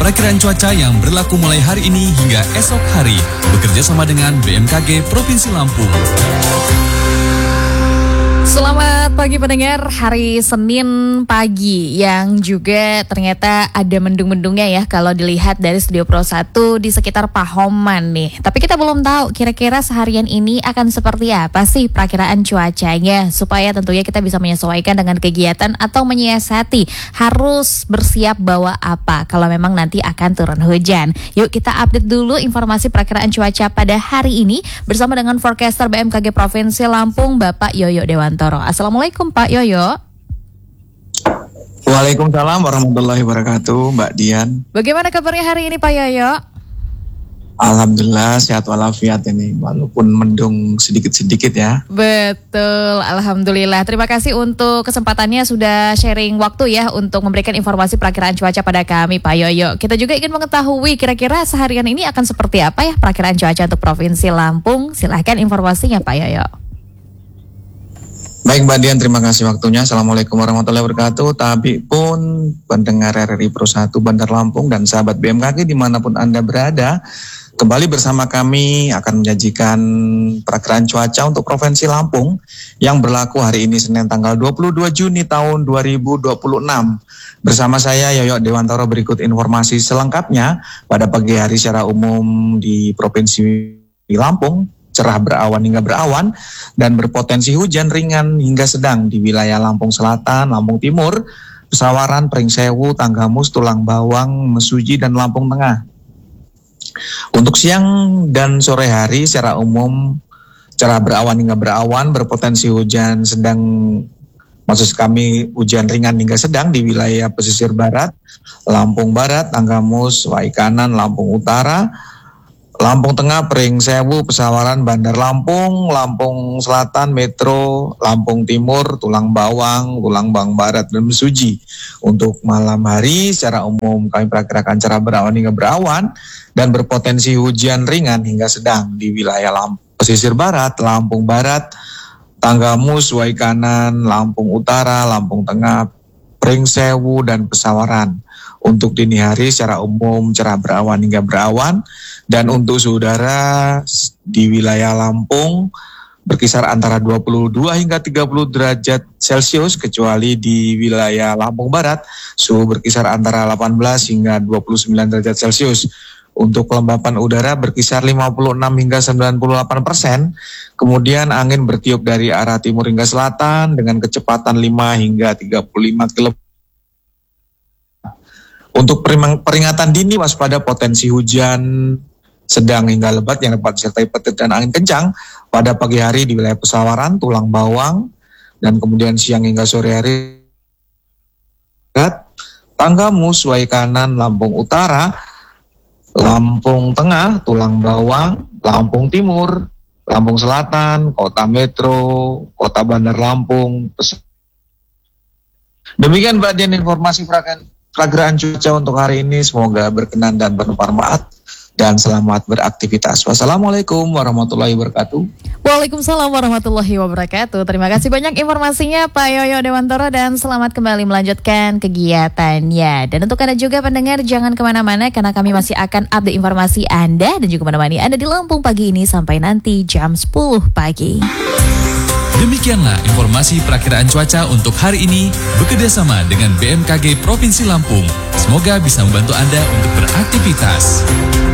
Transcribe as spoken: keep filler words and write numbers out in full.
Perakiraan cuaca yang berlaku mulai hari ini hingga esok hari, bekerja sama dengan B M K G Provinsi Lampung. Selamat pagi pendengar, hari Senin pagi yang juga ternyata ada mendung-mendungnya ya kalau dilihat dari Studio Pro satu di sekitar Pahoman nih. Tapi kita belum tahu kira-kira seharian ini akan seperti apa sih perakiraan cuacanya, supaya tentunya kita bisa menyesuaikan dengan kegiatan atau menyiasati harus bersiap bawa apa kalau memang nanti akan turun hujan. Yuk kita update dulu informasi perakiraan cuaca pada hari ini bersama dengan forecaster B M K G Provinsi Lampung, Bapak Yoyo Dewantoro. Assalamualaikum Pak Yoyo. Waalaikumsalam warahmatullahi wabarakatuh, Mbak Dian. Bagaimana kabarnya hari ini Pak Yoyo? Alhamdulillah sehat walafiat ini, walaupun mendung sedikit-sedikit ya. Betul, Alhamdulillah. Terima kasih untuk kesempatannya sudah sharing waktu ya untuk memberikan informasi perakiraan cuaca pada kami Pak Yoyo. Kita juga ingin mengetahui kira-kira seharian ini akan seperti apa ya perakiraan cuaca untuk Provinsi Lampung. Silahkan informasinya Pak Yoyo. Baik Mbak Dian, terima kasih waktunya. Assalamualaikum warahmatullahi wabarakatuh. Tapi pun pendengar R R I Pro satu Bandar Lampung dan sahabat B M K G dimanapun Anda berada, kembali bersama kami akan menyajikan perakiraan cuaca untuk Provinsi Lampung yang berlaku hari ini Senin tanggal dua puluh dua Juni tahun dua ribu dua puluh enam. Bersama saya Yoyo Dewantoro, berikut informasi selengkapnya pada pagi hari secara umum di Provinsi Lampung. Cerah berawan hingga berawan dan berpotensi hujan ringan hingga sedang di wilayah Lampung Selatan, Lampung Timur, Pesawaran, Pringsewu, Tanggamus, Tulang Bawang, Mesuji, dan Lampung Tengah. Untuk siang dan sore hari secara umum cerah berawan hingga berawan, berpotensi hujan sedang, maksud kami hujan ringan hingga sedang di wilayah pesisir barat, Lampung Barat, Tanggamus, Waikanan, Lampung Utara, Lampung Tengah, Pringsewu, Pesawaran, Bandar Lampung, Lampung Selatan, Metro, Lampung Timur, Tulang Bawang, Tulang Bawang Barat, dan Mesuji. Untuk malam hari secara umum kami perkirakan cerah berawan hingga berawan dan berpotensi hujan ringan hingga sedang di wilayah Lampung pesisir barat, Lampung Barat, Tanggamus, Waikanan, Lampung Utara, Lampung Tengah, Pringsewu, dan Pesawaran. Untuk dini hari secara umum cerah berawan hingga berawan, dan untuk saudara di wilayah Lampung berkisar antara dua puluh dua hingga tiga puluh derajat Celcius, kecuali di wilayah Lampung Barat suhu berkisar antara delapan belas hingga dua puluh sembilan derajat Celcius. Untuk kelembapan udara berkisar lima puluh enam hingga sembilan puluh delapan persen. Kemudian angin bertiup dari arah timur hingga selatan dengan kecepatan lima hingga tiga puluh lima kilometer. Untuk peringatan dini waspada potensi hujan sedang hingga lebat yang dapat disertai petir dan angin kencang pada pagi hari di wilayah Pesawaran, Tulang Bawang, dan kemudian siang hingga sore hari Tanggamus, Waikanan, Lampung Utara, Lampung Tengah, Tulang Bawang, Lampung Timur, Lampung Selatan, Kota Metro, Kota Bandar Lampung. Demikian Mbak Dian informasi perakiraan Perkiraan cuaca untuk hari ini, semoga berkenan dan bermanfaat dan selamat beraktivitas. Wassalamualaikum warahmatullahi wabarakatuh. Waalaikumsalam warahmatullahi wabarakatuh. Terima kasih banyak informasinya Pak Yoyo Dewantoro dan selamat kembali melanjutkan kegiatannya. Dan untuk Anda juga pendengar, jangan kemana-mana karena kami masih akan update informasi Anda dan juga menemani Anda di Lampung pagi ini sampai nanti jam sepuluh pagi. Demikianlah informasi perakiraan cuaca untuk hari ini bekerjasama dengan B M K G Provinsi Lampung. Semoga bisa membantu Anda untuk beraktivitas.